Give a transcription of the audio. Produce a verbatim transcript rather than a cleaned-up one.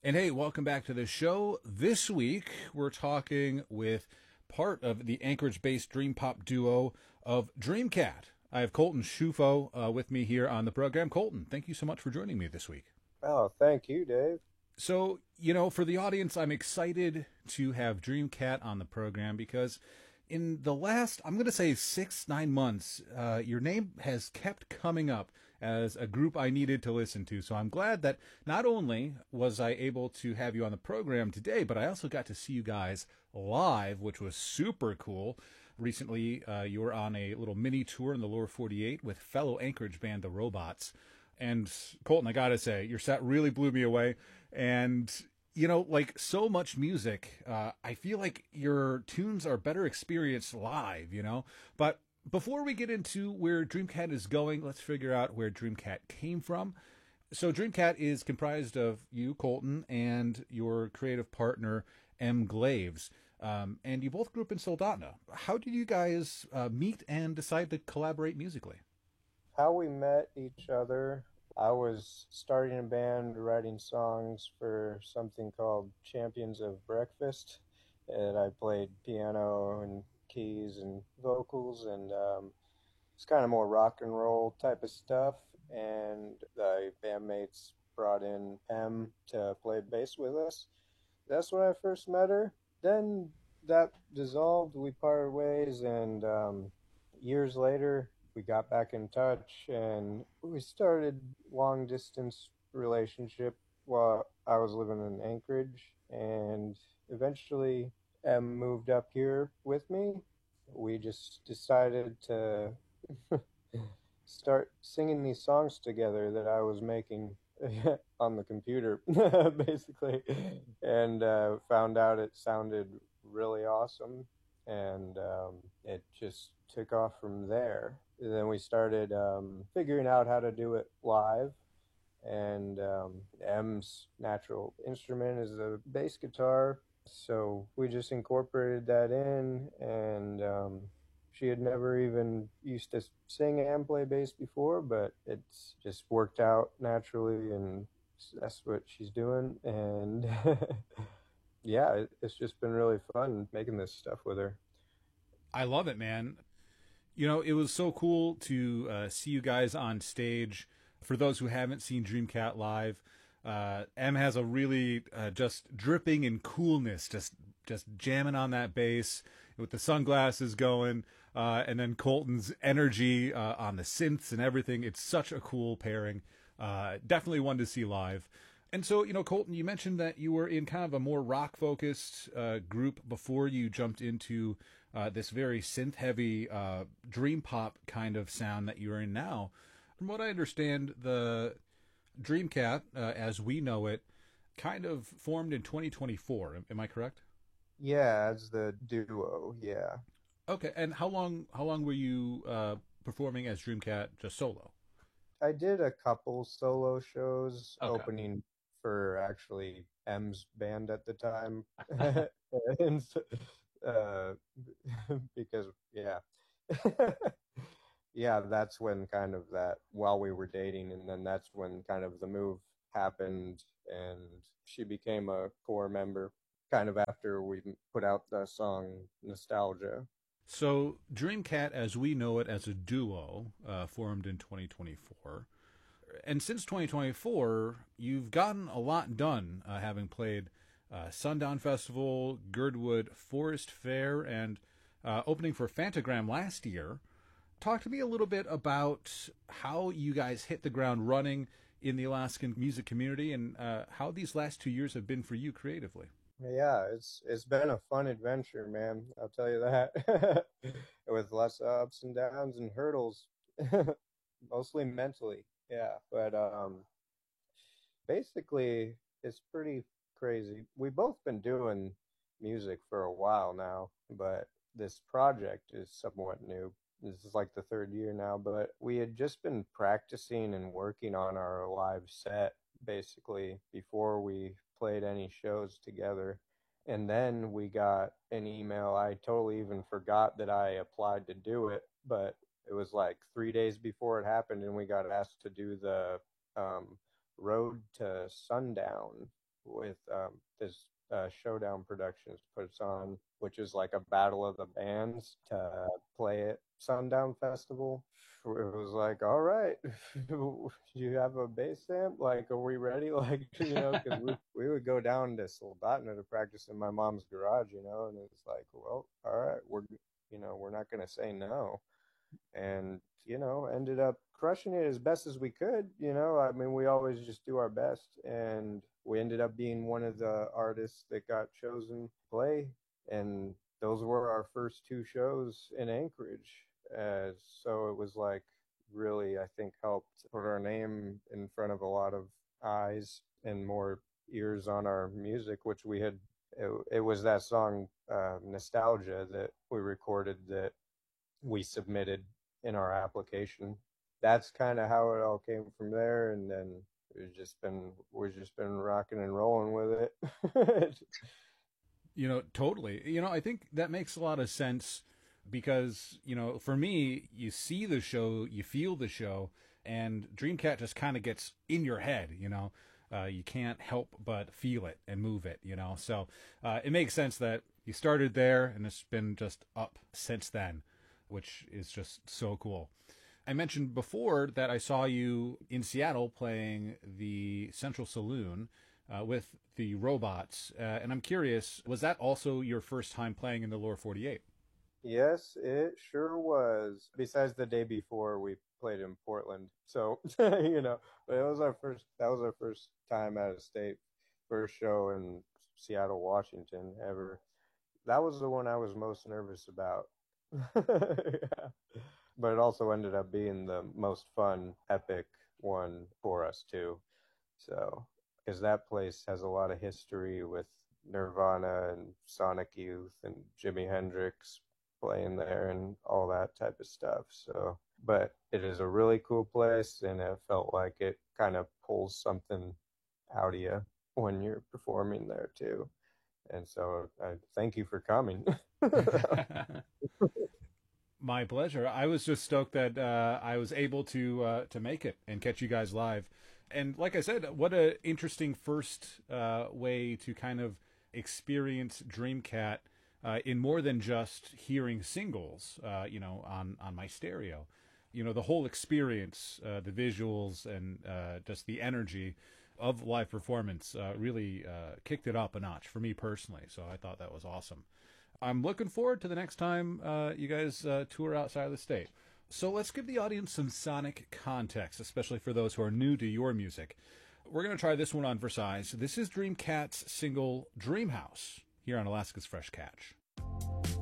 And hey, welcome back to the show. This week, we're talking with part of the Anchorage-based dream pop duo of Dreamcat. I have Colton Schufo uh, with me here on the program. Colton, thank you so much for joining me this week. Oh, thank you, Dave. So, you know, for the audience, I'm excited to have Dreamcat on the program because in the last, I'm going to say six, nine months, uh, your name has kept coming up as a group I needed to listen to. So I'm glad that not only was I able to have you on the program today, but I also got to see you guys live, which was super cool. Recently, uh, you were on a little mini tour in the lower forty-eight with fellow Anchorage band The Robots. And Colton, I gotta say, your set really blew me away. And you know, like so much music, uh, I feel like your tunes are better experienced live, you know? But before we get into where Dreamcat is going, let's figure out where Dreamcat came from. So Dreamcat is comprised of you, Colton, and your creative partner, M. Glaves. Um, and you both grew up in Soldotna. How did you guys uh, meet and decide to collaborate musically? How we met each other, I was starting a band writing songs for something called Champions of Breakfast. And I played piano and keys and vocals, and um, it's kind of more rock and roll type of stuff. And the bandmates brought in M to play bass with us. That's when I first met her. Then that dissolved, we parted ways, and um, years later, we got back in touch and we started long distance relationship while I was living in Anchorage, and eventually Em moved up here with me. We just decided to start singing these songs together that I was making on the computer, basically, and uh, found out it sounded really awesome, and um, it just took off from there. And then we started um, figuring out how to do it live, and um, M's natural instrument is the bass guitar, so we just incorporated that in, and um, she had never even used to sing and play bass before, but it's just worked out naturally, and that's what she's doing. And yeah, it, it's just been really fun making this stuff with her. I love it, man. You know, it was so cool to uh, see you guys on stage. For those who haven't seen Dreamcat live, uh, M has a really uh, just dripping in coolness, just just jamming on that bass with the sunglasses going, uh, and then Colton's energy uh, on the synths and everything. It's such a cool pairing. Uh, definitely one to see live. And so, you know, Colton, you mentioned that you were in kind of a more rock focused uh, group before you jumped into uh, this very synth heavy uh, dream pop kind of sound that you're in now. From what I understand, the Dreamcat, uh, as we know it, kind of formed in twenty twenty-four. Am, am I correct? Yeah, as the duo, yeah. Okay, and how long how long were you uh, performing as Dreamcat just solo? I did a couple solo shows Okay. opening for actually M's band at the time. And uh, because yeah. Yeah, that's when kind of that while we were dating, and then that's when kind of the move happened, and she became a core member kind of after we put out the song Nostalgia. So Dreamcat, as we know it as a duo, uh, formed in twenty twenty-four. And since twenty twenty-four, you've gotten a lot done, uh, having played uh, Sundown Festival, Girdwood Forest Fair, and uh, opening for Fantagram last year. Talk to me a little bit about how you guys hit the ground running in the Alaskan music community and uh, how these last two years have been for you creatively. Yeah, it's it's been a fun adventure, man. I'll tell you that. With lots of ups and downs and hurdles, mostly mentally. Yeah, but um basically it's pretty crazy. We've both been doing music for a while now, but this project is somewhat new. This is like the third year now, but we had just been practicing and working on our live set basically before we played any shows together. And then we got an email. I totally even forgot that I applied to do it, but it was like three days before it happened, and we got asked to do the um, Road to Sundown. with um, this uh, Showdown Productions puts on, which is like a battle of the bands to play at Sundown Festival. It was like, all right, you have a bass amp? Like, are we ready? Like, you know, because we, we would go down to Soldotna to practice in my mom's garage, you know, and it's like, well, all right, we're, you know, we're not going to say no. And, you know, ended up crushing it as best as we could. You know, I mean, we always just do our best. And we ended up being one of the artists that got chosen to play. And those were our first two shows in Anchorage. Uh, so it was like really, I think, helped put our name in front of a lot of eyes and more ears on our music, which we had. It, it was that song, uh, Nostalgia, that we recorded that we submitted in our application. That's kind of how it all came from there, and then we've just been we've just been rocking and rolling with it. You know, totally. You know, I think that makes a lot of sense because, you know, for me, you see the show, you feel the show, and Dreamcat just kind of gets in your head, you know. Uh, you can't help but feel it and move it, you know. So uh, it makes sense that you started there and it's been just up since then, which is just so cool. I mentioned before that I saw you in Seattle playing the Central Saloon uh, with the Robots, uh, and I'm curious, was that also your first time playing in the Lower forty-eight? Yes, it sure was. Besides the day before we played in Portland. So, you know, but it was our first that was our first time out of state, first show in Seattle, Washington ever. That was the one I was most nervous about. Yeah. But it also ended up being the most fun, epic one for us too. So, because that place has a lot of history with Nirvana and Sonic Youth and Jimi Hendrix playing there and all that type of stuff. So, but it is a really cool place, and it felt like it kind of pulls something out of you when you're performing there too. And so, I thank you for coming. My pleasure. I was just stoked that uh, I was able to uh, to make it and catch you guys live. And like I said, what an interesting first uh, way to kind of experience Dreamcat uh, in more than just hearing singles, uh, you know, on on my stereo. You know, the whole experience, uh, the visuals, and uh, just the energy of live performance uh, really uh, kicked it up a notch for me personally. So I thought that was awesome. I'm looking forward to the next time uh, you guys uh, tour outside of the state. So let's give the audience some sonic context, especially for those who are new to your music. We're going to try this one on for size. This is Dreamcat's single Dreamhouse here on Alaska's Fresh Catch.